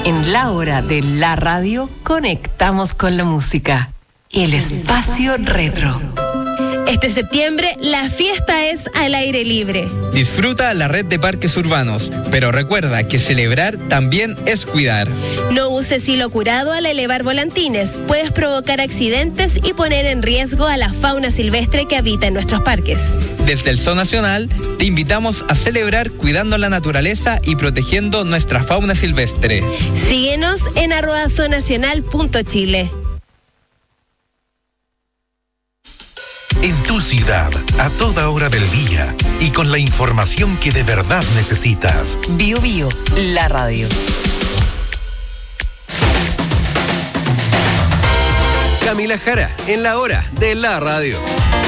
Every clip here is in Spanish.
En la hora de la radio, conectamos con la música. El espacio retro. Este septiembre, la fiesta es al aire libre. Disfruta la red de parques urbanos, pero recuerda que celebrar también es cuidar. No uses hilo curado al elevar volantines. Puedes provocar accidentes y poner en riesgo a la fauna silvestre que habita en nuestros parques. Desde el Zoo Nacional, te invitamos a celebrar cuidando la naturaleza y protegiendo nuestra fauna silvestre. Síguenos en @zoonacional.chile. En tu ciudad, a toda hora del día y con la información que de verdad necesitas. Bio Bio, la radio. Camila Jara, en la hora de la radio.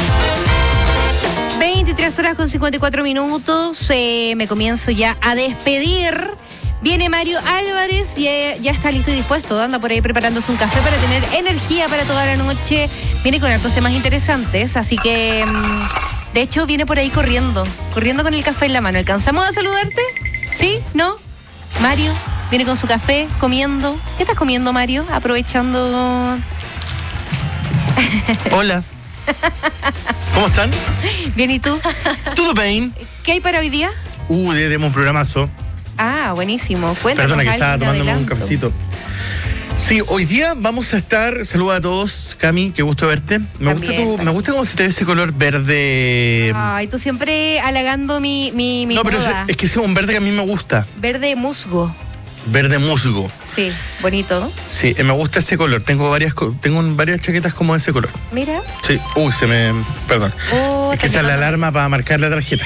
23 horas con 54 minutos. Me comienzo ya a despedir. Viene Mario Álvarez y ya está listo y dispuesto. Anda por ahí preparándose un café para tener energía para toda la noche. Viene con hartos temas interesantes, así que de hecho viene por ahí corriendo con el café en la mano. ¿Alcanzamos a saludarte? ¿Sí? ¿No? Mario viene con su café, comiendo. ¿Qué estás comiendo, Mario? Aprovechando. Hola. ¿Cómo están? Bien, ¿y tú? ¿Todo bien? ¿Qué hay para hoy día? Tenemos un programazo. Ah, buenísimo. Cuéntanos. Perdona que estaba algo, tomándome un adelanto. cafecito. Sí, hoy día vamos a estar. Saludos a todos, Cami, qué gusto verte. Me gusta cómo se te ve ese color verde. Ay, tú siempre halagando mi No, pero moda. es que es un verde que a mí me gusta. Verde musgo. Verde musgo. Sí, bonito. Sí, me gusta ese color. Tengo varias chaquetas como de ese color. Mira. Sí, perdón. Es que esa es la alarma para marcar la tarjeta.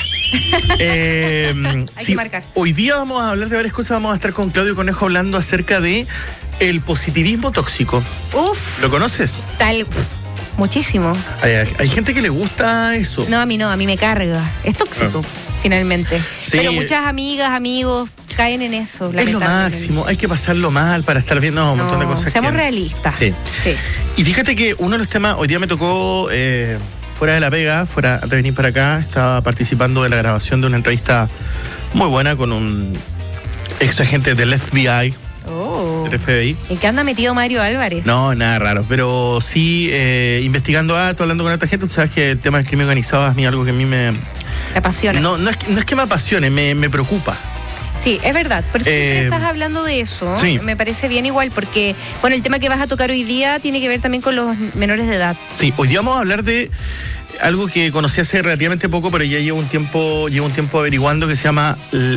Hay que marcar. Hoy día vamos a hablar de varias cosas. Vamos a estar con Claudio Conejo hablando acerca de el positivismo tóxico. Uf. ¿Lo conoces? Muchísimo. Hay gente que le gusta eso. No, a mí me carga. Es tóxico, finalmente. Sí. Pero muchas amigas, amigos caen en eso. Es lo máximo. Hay que pasarlo mal para estar viendo un montón de cosas. Seamos realistas. Sí. Y fíjate que uno de los temas, hoy día me tocó fuera de la pega, antes de venir para acá, estaba participando de la grabación de una entrevista muy buena con un ex agente del FBI. Del FBI. ¿En qué anda metido Mario Álvarez? No, nada raro, pero sí investigando harto, hablando con esta gente. Tú sabes que el tema del crimen organizado es a mí algo que a mí me apasiona. No es que me apasione, me preocupa. Sí, es verdad. Por eso siempre estás hablando de eso. Sí. Me parece bien igual, porque el tema que vas a tocar hoy día tiene que ver también con los menores de edad. Sí, hoy día vamos a hablar de algo que conocí hace relativamente poco, pero ya llevo un tiempo averiguando, que se llama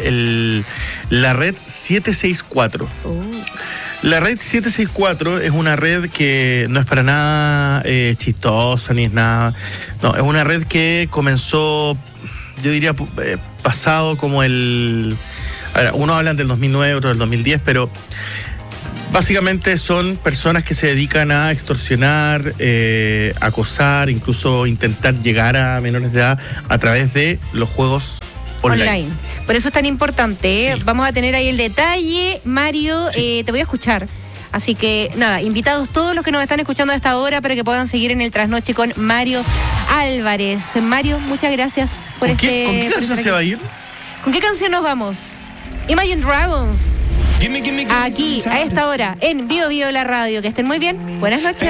la red 764. La red 764 es una red que no es para nada chistosa ni es nada. No, es una red que comenzó, yo diría, pasado como unos hablan del 2009, otros del 2010, pero básicamente son personas que se dedican a extorsionar, acosar, incluso intentar llegar a menores de edad a través de los juegos online. Por eso es tan importante. Sí. Vamos a tener ahí el detalle. Mario, te voy a escuchar. Así que nada, invitados todos los que nos están escuchando a esta hora para que puedan seguir en el Trasnoche con Mario Álvarez. Mario, muchas gracias por ¿Con qué canción se va a ir? ¿Con qué canción nos vamos? Imagine Dragons. Aquí, a esta hora, en Bio Bio la radio. Que estén muy bien. Buenas noches.